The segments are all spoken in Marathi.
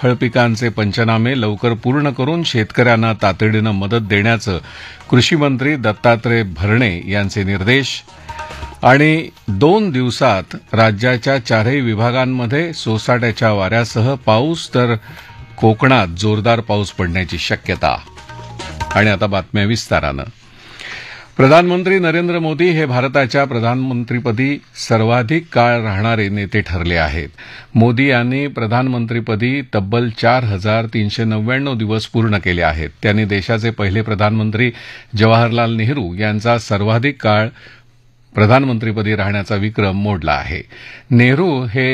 फळपिकांचे पंचनामे लवकर पूर्ण करून शेतकऱ्यांना तातडीनं मदत देण्याचं कृषीमंत्री दत्तात्रय भरणे यांचे निर्देश. आणि 2 दिवसात राज्याच्या 4ही विभागांमध्ये सोसाट्याच्या वाऱ्यासह पाऊस तर कोकणात जोरदार पाऊस पडण्याची शक्यता. आणि आता बातम्या विस्तारानं. प्रधानमंत्री नरेंद्र मोदी हे भारताच्या प्रधानमंत्रीपदी सर्वाधिक काळ राहणारे नेते ठरले आहेत. मोदी यांनी प्रधानमंत्रीपदी तब्बल 4,399 दिवस पूर्ण केले आहेत. त्यांनी देशाचे पहिले प्रधानमंत्री जवाहरलाल नेहरू यांचा सर्वाधिक काळ प्रधानमंत्रीपदी राहण्याचा विक्रम मोडला आहे. नेहरू हे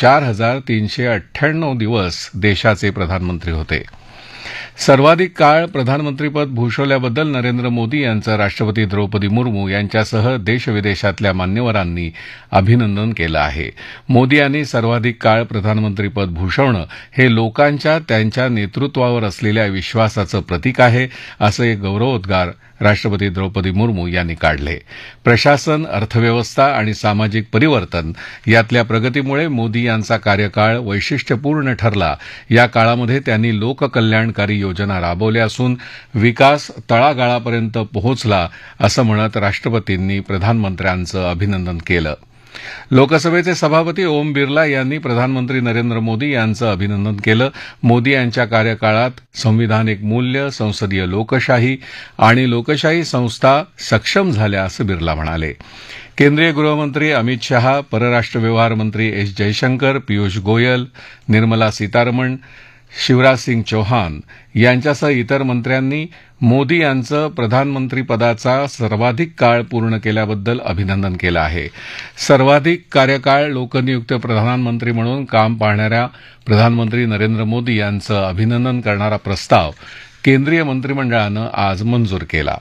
4,398 दिवस देशाचे प्रधानमंत्री होते. सर्वाधिक काळ प्रधानमंत्रीपद भूषवल्याबद्दल नरेंद्र मोदी यांचं राष्ट्रपती द्रौपदी मुर्मू यांच्यासह देशविदेशातल्या मान्यवरांनी अभिनंदन केलं आहे. मोदी यांनी सर्वाधिक काळ प्रधानमंत्रीपद भूषवणं हे लोकांच्या त्यांच्या नेतृत्वावर असलेल्या विश्वासाचं प्रतीक आहे, असं एक गौरवोद्गार राष्ट्रपती द्रौपदी मुर्मू यांनी काढले. प्रशासन, अर्थव्यवस्था आणि सामाजिक परिवर्तन यातल्या प्रगतीमुळे मोदी यांचा कार्यकाळ वैशिष्ट्यपूर्ण ठरला. या काळामध्ये त्यांनी लोककल्याणकारी योजना राबवल्या असून विकास तळागाळापर्यंत पोहोचला, असं म्हणत राष्ट्रपतींनी प्रधानमंत्र्यांचं अभिनंदन केलं. लोकसभेचे सभापती ओम बिर्ला यांनी प्रधानमंत्री नरेंद्र मोदी यांचं अभिनंदन केलं. मोदी यांच्या कार्यकाळात संविधानिक मूल्य, संसदीय लोकशाही आणि लोकशाही संस्था सक्षम झाल्या, असं बिर्ला म्हणाले. केंद्रीय गृहमंत्री अमित शहा, परराष्ट्र व्यवहार मंत्री एस जयशंकर, पीयूष गोयल, निर्मला सीतारमण, शिवराज सिंग चौहान यांच्यासह इतर मंत्र्यांनी मोदी यांचं प्रधानमंत्रीपदाचा सर्वाधिक काळ पूर्ण केल्याबद्दल अभिनंदन केलं आहे. सर्वाधिक कार्यकाळ लोकनियुक्त प्रधानमंत्री म्हणून काम पाहणाऱ्या प्रधानमंत्री नरेंद्र मोदी यांचं अभिनंदन करणारा प्रस्ताव केंद्रीय मंत्रिमंडळानं आज मंजूर केला.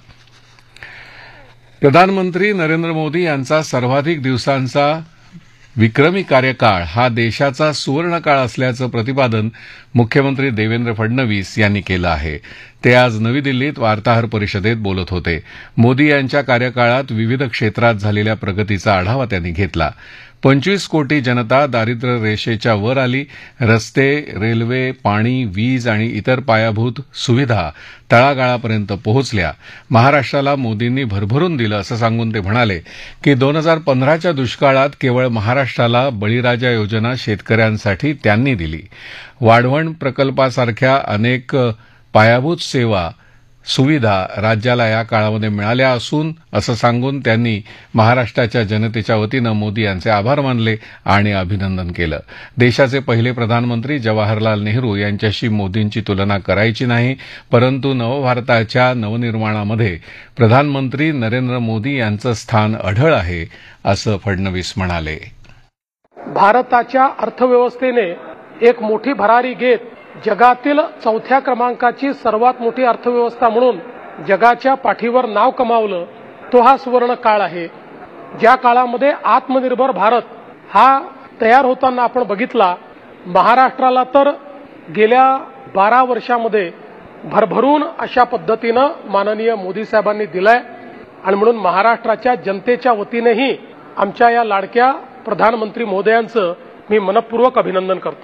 प्रधानमंत्री नरेंद्र मोदी यांचा सर्वाधिक दिवसांचा विक्रमी कार्यकाळ हा देशाचा सुवर्णकाळ असल्याचं प्रतिपादन मुख्यमंत्री देवेंद्र फडणवीस यांनी केलं आहे. ते आज नवी दिल्लीत वार्ताहर परिषदेत बोलत होते. मोदी यांच्या कार्यकाळात विविध क्षेत्रात झालेल्या प्रगतीचा आढावा त्यांनी घेतला. 25 कोटी जनता दारिद्र्य रेषेच्या वर आली. रस्ते, रेल्वे, पाणी, वीज आणि इतर पायाभूत सुविधा तळागाळापर्यंत पोहोचल्या. महाराष्ट्राला मोदींनी भरभरून दिलं, असं सांगून ते म्हणाले की 2015च्या दुष्काळात केवळ महाराष्ट्राला बळीराजा योजना शेतकऱ्यांसाठी त्यांनी दिली. वाढवण प्रकल्पासारख्या अनेक पायाभूत सेवा सुविधा राज्याला या काळामध्ये मिळाल्या असून, असं सांगून त्यांनी महाराष्ट्राच्या जनतेच्या वतीनं मोदी यांचे आभार मानले आणि अभिनंदन केलं. देशाचे पहिले प्रधानमंत्री जवाहरलाल नेहरू यांच्याशी मोदींची तुलना करायची नाही, परंतु नवभारताच्या नवनिर्माणामध्ये प्रधानमंत्री नरेंद्र मोदी यांचं स्थान अढळ आहे, असं फडणवीस म्हणाले. भारताच्या अर्थव्यवस्थेने एक मोठी भरारी घेत जगातील 4थ्या क्रमांकाची सर्वात मोठी अर्थव्यवस्था म्हणून जगाच्या पाठीवर नाव कमावलं, तो हा सुवर्ण काळ आहे. ज्या काळामध्ये आत्मनिर्भर भारत हा तयार होताना आपण बघितला, महाराष्ट्राला तर गेल्या 12 वर्षामध्ये भरभरून अशा पद्धतीनं माननीय मोदी साहेबांनी दिलाय आणि म्हणून महाराष्ट्राच्या जनतेच्या वतीनेही आमच्या या लाडक्या प्रधानमंत्री महोदयांचं मी मनपूर्वक अभिनंदन करतो.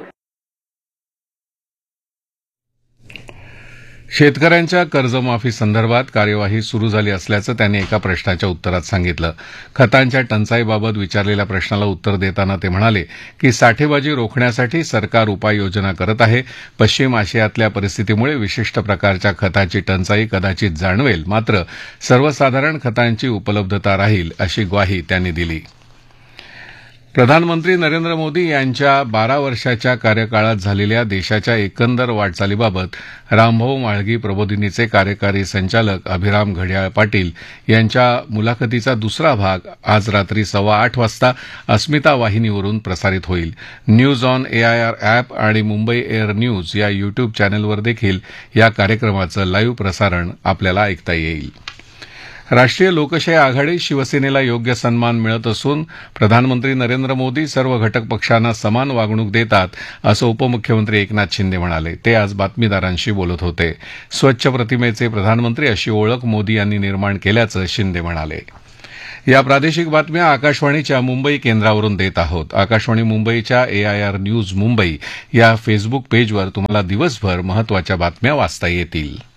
शेतकऱ्यांच्या कर्जमाफी संदर्भात कार्यवाही सुरू झाली असल्याचं त्यांनी एका प्रश्नाच्या उत्तरात सांगितलं. खतांच्या टंचाईबाबत विचारलेल्या प्रश्नाला उत्तर देताना ते म्हणाले की साठेबाजी रोखण्यासाठी सरकार उपाययोजना करत आहे. पश्चिम आशियातल्या परिस्थितीमुळे विशिष्ट प्रकारच्या खताची टंचाई कदाचित जाणवेल, मात्र सर्वसाधारण खतांची उपलब्धता राहील, अशी ग्वाही त्यांनी दिली. प्रधानमंत्री नरेंद्र मोदी यांच्या 12 वर्षाच्या कार्यकाळात झालेल्या देशाच्या एकंदर वाटचालीबाबत रामभाऊ म्हाळगी प्रबोधिनीचे कार्यकारी संचालक अभिराम घड्याळ पाटील यांच्या मुलाखतीचा दुसरा भाग आज रात्री 8:15 वाजता अस्मिता वाहिनीवरून प्रसारित होईल. न्यूज ऑन AIR ॲप आणि मुंबई एअर न्यूज या युट्यूब चॅनलवर देखील या कार्यक्रमाचं लाईव्ह प्रसारण आपल्याला ऐकता येईल. राष्ट्रीय लोकशाही आघाडी शिवसेनेला योग्य सन्मान मिळत असून प्रधानमंत्री नरेंद्र मोदी सर्व घटक पक्षांना समान वागणूक देतात, असं उपमुख्यमंत्री एकनाथ शिंदे म्हणाले. ते आज बातमीदारांशी बोलत होते. स्वच्छ प्रतिमेचे प्रधानमंत्री अशी ओळख मोदी यांनी निर्माण केल्याचं शिंदे म्हणाले. या प्रादेशिक बातम्या आकाशवाणीच्या मुंबई केंद्रावरून देत आहोत. आकाशवाणी मुंबईच्या AIR न्यूज मुंबई या फेसबुक पेजवर तुम्हाला दिवसभर महत्वाच्या बातम्या वाचता येतील.